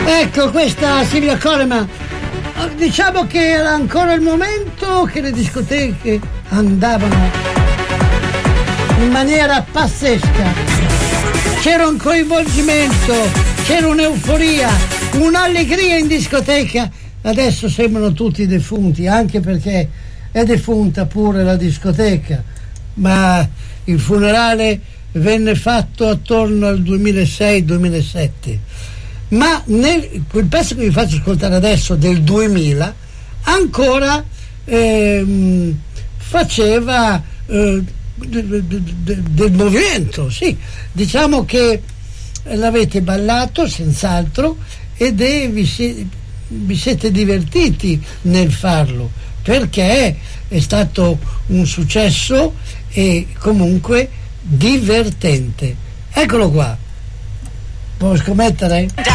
Ecco, questa Silvia Coleman. Diciamo che era ancora il momento che le discoteche andavano in maniera pazzesca. C'era un coinvolgimento, c'era un'euforia, un'allegria in discoteca. Adesso sembrano tutti defunti, anche perché è defunta pure la discoteca, ma il funerale venne fatto attorno al 2006-2007. Ma quel pezzo che vi faccio ascoltare adesso del 2000 ancora faceva del movimento, sì. Diciamo che l'avete ballato senz'altro ed vi siete divertiti nel farlo, perché è stato un successo e comunque divertente. Eccolo qua. Può scommettere?